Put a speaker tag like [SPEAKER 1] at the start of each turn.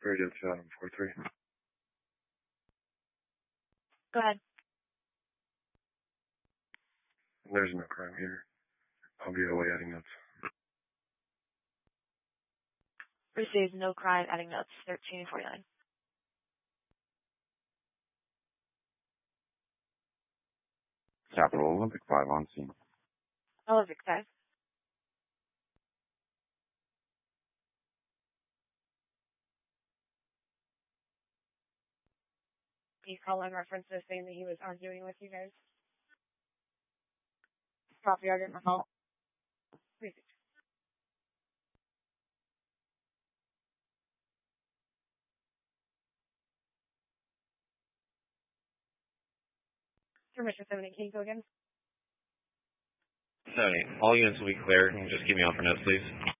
[SPEAKER 1] Radio 2043.
[SPEAKER 2] Go ahead.
[SPEAKER 1] There's no crime here. I'll be away adding notes.
[SPEAKER 2] Received no crime, adding notes, 1349.
[SPEAKER 3] Capital Olympic 5 on scene.
[SPEAKER 2] Olympic 5. Can you call in reference to saying that he was arguing with you guys? Copy, I didn't recall. Please. Permission 78, can you go again?
[SPEAKER 4] 70. All units will be clear. Just keep me on for notes, please.